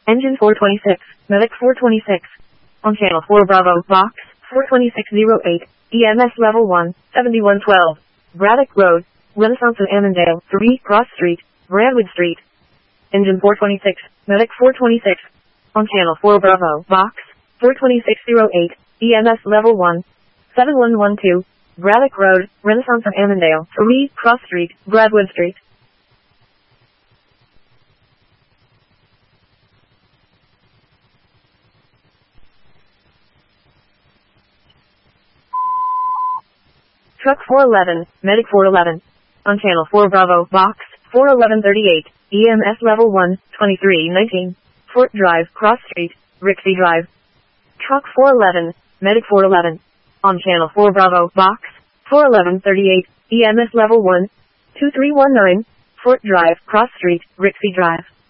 Engine 426, Medic 426. On channel 4 Bravo, box 42608, EMS level 1, 7112. Braddock Road, Renaissance and Annandale, 3 Cross Street, Brandwood Street. Engine 426, Medic 426. On channel 4 Bravo, box 42608, EMS level 1, 7112. Braddock Road, Renaissance and Annandale, 3 Cross Street, Brandwood Street. Truck 411, Medic 411. On channel 4 Bravo, box 41138, EMS level 1, 2319. Fort Drive, Cross Street, Rixey Drive. Truck 411, Medic 411. On channel 4 Bravo, box 41138, EMS level 1, 2319. Fort Drive, Cross Street, Rixey Drive.